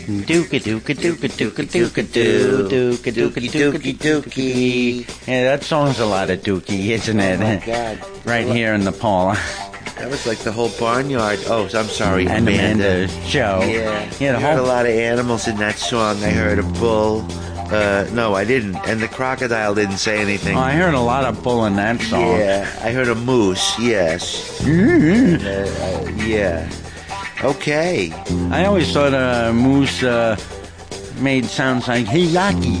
Dooka dooka dooka dooka dooka doo dooka dooka dookie dookie. Yeah, that song's a lot of dookie, isn't it? Oh my God! Right here in the Paula. That was like the whole barnyard. Oh, I'm sorry, And Amanda show. Yeah, Yeah, I heard a lot of animals in that song. I heard a bull. No, I didn't. And the crocodile didn't say anything. Oh, I heard a lot of bull in that song. Yeah, I heard a moose. Yes. Yeah. Okay. I always thought a moose made sounds like "Hiyaki."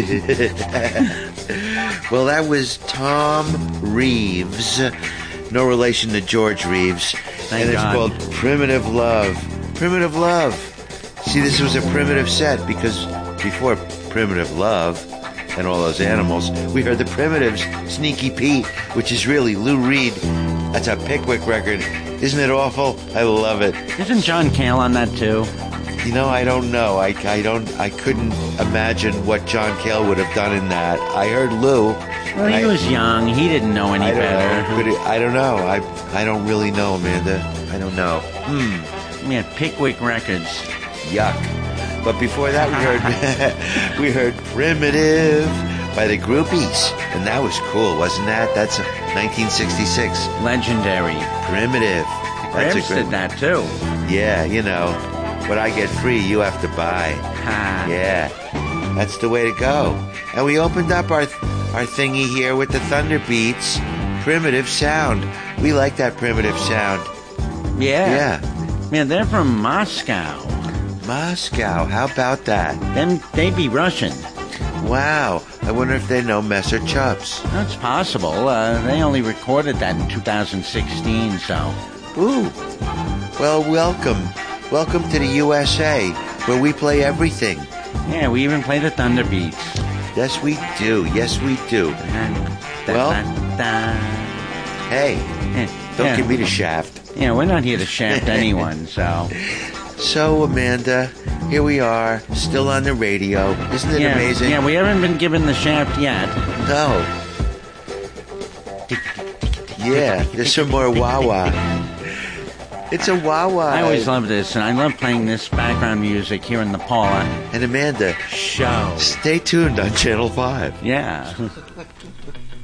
Well, that was Tom Reeves. No relation to George Reeves. Thank and it's God. called Primitive Love. Primitive Love. See, this was a primitive set because before Primitive Love and all those animals, we heard the Primitives, Sneaky Pete, which is really Lou Reed. That's a Pickwick record. Isn't it awful? I love it. Isn't John Cale on that too? You know, I don't know. I couldn't imagine what John Cale would have done in that. I heard Lou. Well, he was young. He didn't know any better. I don't know. I don't really know, Amanda. I don't know. Yeah, Pickwick Records. Yuck. But before that, we heard Primitive by the Groupies, and that was cool, wasn't that? That's 1966. Legendary. Primitive. Gramps did that too. Yeah, you know, what I get free, you have to buy. Ha. Yeah, that's the way to go. And we opened up our thingy here with the Thunder Beats, Primitive Sound. We like that primitive sound. Yeah. Yeah. Man, they're from Moscow. Moscow, how about that? Then they be Russian. Wow, I wonder if they know Messer Chubbs. That's possible. They only recorded that in 2016, so. Ooh. Well, welcome. Welcome to the USA, where we play everything. Yeah, we even play the Thunder Beats. Yes, we do. Yes, we do. Well, hey, don't give me the shaft. Yeah, we're not here to shaft anyone, so. So, Amanda, here we are, still on the radio. Isn't it amazing? Yeah, we haven't been given the shaft yet. No. Yeah, there's some more wah-wah. It's a wah-wah. I always love this, and I love playing this background music here in the Paula. And Amanda, Show. stay tuned on Channel 5. Yeah.